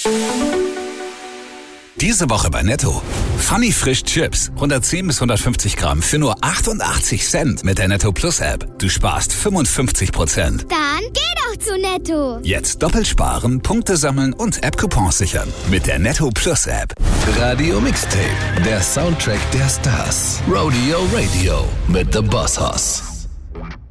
Diese Woche bei Netto. Funny Frisch Chips. 110 bis 150 Gramm für nur 88 Cent mit der Netto Plus App. Du sparst 55%. Dann geh doch zu Netto. Jetzt doppelt sparen, Punkte sammeln und App-Coupons sichern. Mit der Netto Plus App. Radio Mixtape. Der Soundtrack der Stars. Rodeo Radio mit The Boss Hoss.